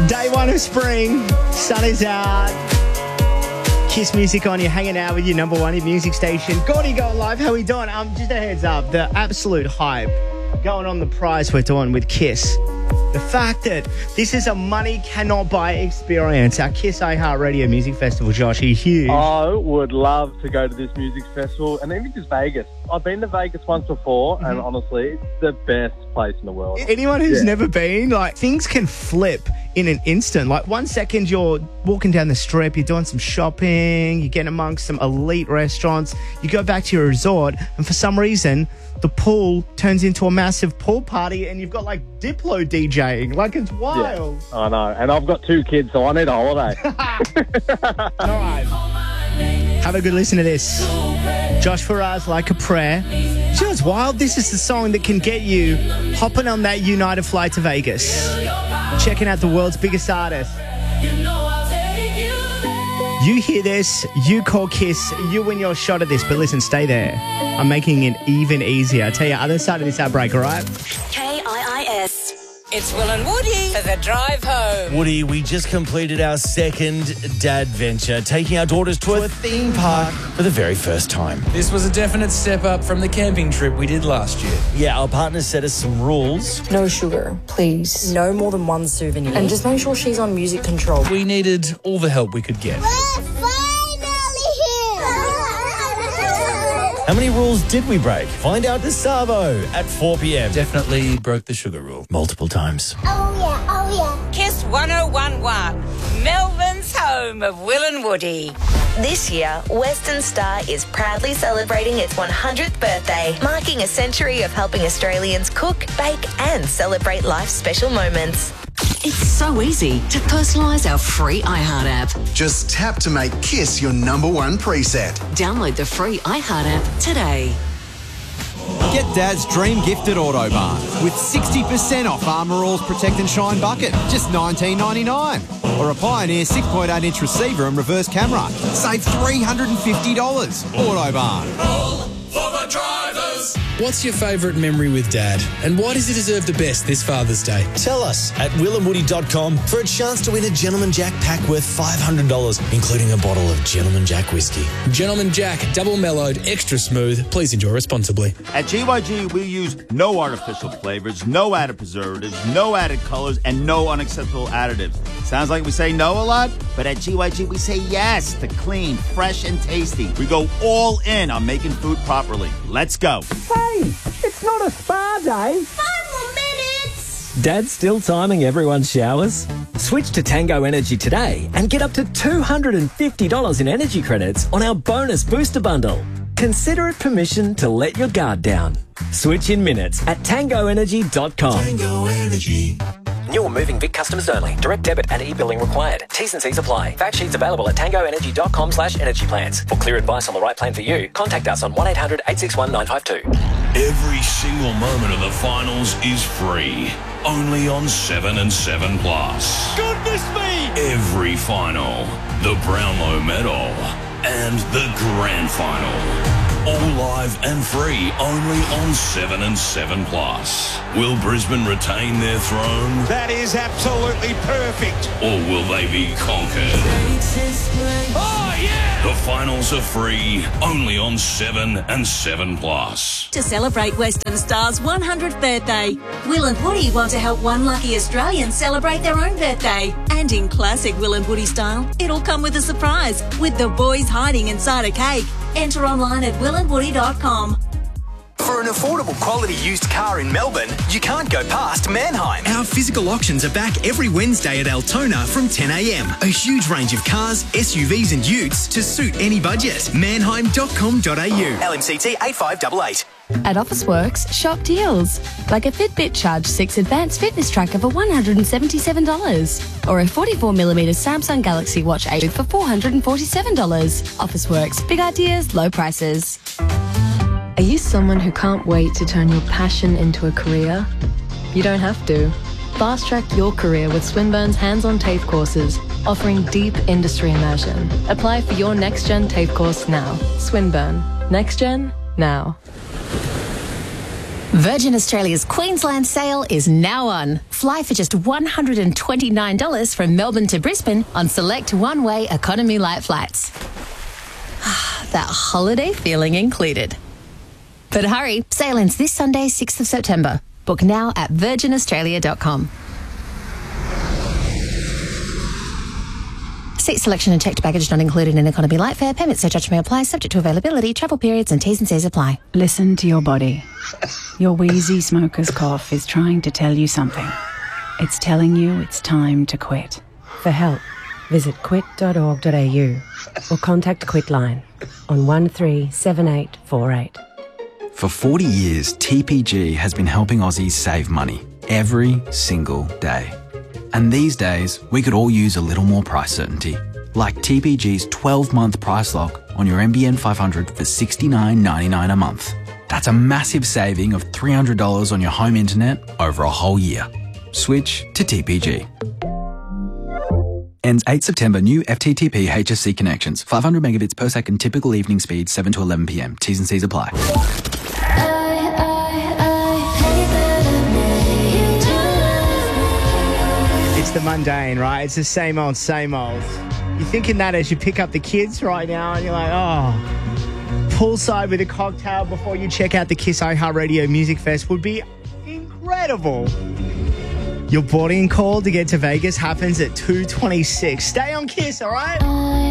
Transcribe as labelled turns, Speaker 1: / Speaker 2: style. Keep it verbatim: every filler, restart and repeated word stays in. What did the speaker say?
Speaker 1: Day one of spring. Sun is out. Kiss music on. You're hanging out with your number one hit music station. Gordy going live. How we doing? Um, just a heads up. The absolute hype going on the prize we're doing with Kiss. The fact that this is a money cannot buy experience. Our Kiss iHeartRadio Music Festival, Josh, is huge.
Speaker 2: I would love to go to this music festival and even just Vegas. I've been to Vegas once before, mm-hmm. and honestly, it's the best place in the world.
Speaker 1: Anyone who's
Speaker 2: yeah.
Speaker 1: never been, like, things can flip in an instant. Like, one second you're walking down the strip, you're doing some shopping, you're getting amongst some elite restaurants, you go back to your resort, and for some reason, the pool turns into a massive pool party and you've got, like, Diplo DJing. Like, it's wild.
Speaker 2: Yeah, I know. And I've got two kids, so I need a holiday.
Speaker 1: All right. Have a good listen to this. Josh Faraz, Like a Prayer. Do you know what's wild? This is the song that can get you hopping on that United flight to Vegas, checking out the world's biggest artist. You hear this, you call Kiss, you win your shot at this. But listen, stay there. I'm making it even easier. I'll tell you, other side of this outbreak, all right?
Speaker 3: K I I S. It's Will and Woody for the drive home.
Speaker 4: Woody, we just completed our second dad venture, taking our daughters to a theme park for the very first time.
Speaker 5: This was a definite step up from the camping trip we did last year.
Speaker 4: Yeah, our partner set us some rules.
Speaker 6: No sugar, please. No more than one souvenir. And just make sure she's on music control.
Speaker 5: We needed all the help we could get.
Speaker 4: How many rules did we break? Find out this Savo at four p.m.
Speaker 5: Definitely broke the sugar rule.
Speaker 4: Multiple times.
Speaker 3: Oh, yeah, oh, yeah. Kiss one oh one one, Melbourne's home of Will and Woody.
Speaker 7: This year, Western Star is proudly celebrating its one hundredth birthday, marking a century of helping Australians cook, bake and celebrate life's special moments.
Speaker 8: It's so easy to personalise our free iHeart app.
Speaker 9: Just tap to make Kiss your number one preset.
Speaker 8: Download the free iHeart app today.
Speaker 10: Get Dad's dream gift at Autobarn with sixty percent off Armour All's Protect and Shine bucket, just nineteen ninety-nine. Or a Pioneer six point eight inch receiver and reverse camera. Save three hundred fifty dollars. Autobarn.
Speaker 11: All for the drivers.
Speaker 5: What's your favourite memory with Dad? And why does he deserve the best this Father's Day?
Speaker 4: Tell us at will and woody dot com for a chance to win a Gentleman Jack pack worth five hundred dollars, including a bottle of Gentleman Jack whiskey.
Speaker 5: Gentleman Jack, double mellowed, extra smooth. Please enjoy responsibly.
Speaker 12: At G Y G, we use no artificial flavors, no added preservatives, no added colors, and no unacceptable additives. Sounds like we say no a lot, but at G Y G, we say yes to clean, fresh, and tasty. We go all in on making food properly. Let's go.
Speaker 13: Hey, it's not a spa day.
Speaker 3: Five more minutes.
Speaker 13: Dad's still timing everyone's showers? Switch to Tango Energy today and get up to two hundred fifty dollars in energy credits on our bonus booster bundle. Consider it permission to let your guard down. Switch in minutes at tango energy dot com.
Speaker 11: Tango Energy.
Speaker 14: New or moving Vic customers only. Direct debit and e-billing required. T's and C's apply. Fact sheets available at tango energy dot com slash energy plans. For clear advice on the right plan for you, contact us on one eight hundred eight six one nine five two.
Speaker 11: Every single moment of the finals is free. Only on seven and seven Plus.
Speaker 4: Goodness me!
Speaker 11: Every final. The Brownlow Medal. And the Grand Final. All live and free, only on seven and seven Plus. Will Brisbane retain their throne?
Speaker 15: That is absolutely perfect.
Speaker 11: Or will they be conquered?
Speaker 15: Oh, yeah!
Speaker 11: The finals are free, only on seven and seven Plus.
Speaker 16: To celebrate Western Star's one hundredth birthday, Will and Woody want to help one lucky Australian celebrate their own birthday. And in classic Will and Woody style, it'll come with a surprise, with the boys hiding inside a cake. Enter online at will and woody dot com.
Speaker 17: For an affordable quality used car in Melbourne, you can't go past Manheim.
Speaker 18: Our physical auctions are back every Wednesday at Altona from ten a.m. A huge range of cars, S U Vs and utes to suit any budget. manheim dot com dot a u.
Speaker 17: L M C T eight five eight eight.
Speaker 19: At Officeworks, shop deals. Like a Fitbit Charge six Advanced Fitness Tracker for one hundred seventy-seven dollars. Or a forty-four millimeter Samsung Galaxy Watch eight for four hundred forty-seven dollars. Officeworks, big ideas, low prices.
Speaker 20: Are you someone who can't wait to turn your passion into a career? You don't have to. Fast track your career with Swinburne's hands-on TAFE courses, offering deep industry immersion. Apply for your next-gen TAFE course now. Swinburne. Next-gen, now.
Speaker 21: Virgin Australia's Queensland sale is now on. Fly for just one hundred twenty-nine dollars from Melbourne to Brisbane on select one-way economy light flights. That holiday feeling included. But hurry, sale ends this Sunday, sixth of September. Book now at virgin australia dot com. Seat selection and checked baggage not included in economy light fare. Payment surcharge may apply, subject to availability, travel periods and T's and C's apply.
Speaker 22: Listen to your body. Your wheezy smoker's cough is trying to tell you something. It's telling you it's time to quit.
Speaker 23: For help, visit quit dot org dot a u or contact Quitline on one three seven eight four eight.
Speaker 24: For forty years, T P G has been helping Aussies save money every single day. And these days, we could all use a little more price certainty. Like T P G's twelve-month price lock on your N B N five hundred for sixty-nine ninety-nine a month. That's a massive saving of three hundred dollars on your home internet over a whole year. Switch to T P G. Ends eighth September. New F T T P H S C connections. five hundred megabits per second typical evening speed, seven to eleven p m. T's and C's apply.
Speaker 1: It's the mundane, right? It's the same old, same old. You're thinking that as you pick up the kids right now and you're like, oh, poolside with a cocktail before you check out the Kiss iHeartRadio Music Fest would be incredible. Your boarding call to get to Vegas happens at two twenty-six. Stay on Kiss, all right?